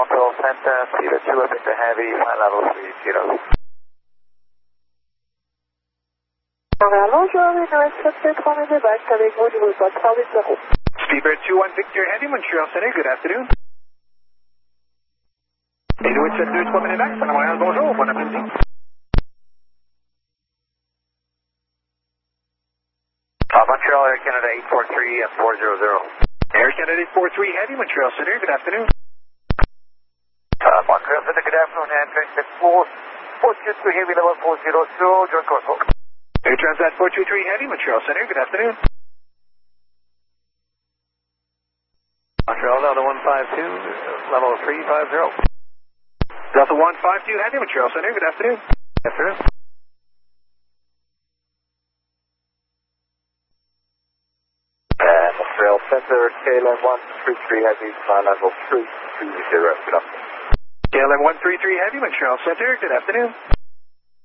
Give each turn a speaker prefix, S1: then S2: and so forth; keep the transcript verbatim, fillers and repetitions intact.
S1: Montreal Center, Cedar two, Victor Heavy, flight level three zero.
S2: Montréal, bonjour, United sept trois mille back avec vous, niveau trois huit zéro.
S3: Speedbird two one Victor Heavy, Montreal Center, good afternoon. Inuit sept deux trois back, Montréal, bonjour, bon après-midi.
S1: Uh, Montreal Air Canada eight four three and four zero zero.
S3: Air Canada eight four three Heavy, Montreal Center, good afternoon.
S1: Uh, Montreal Center, good afternoon, entering six four four two three Heavy, level four zero two, join course hold.
S3: Air Transat four two three Heavy, Montreal Center, good afternoon.
S1: Montreal Delta one five two, level three five zero.
S3: Delta one five two Heavy, Montreal Center, good afternoon.
S1: Yes, sir. And Montreal Center, K L M one three three Heavy, flight level three three zero, good afternoon.
S3: K L M one three three Heavy, Montreal Center, good afternoon.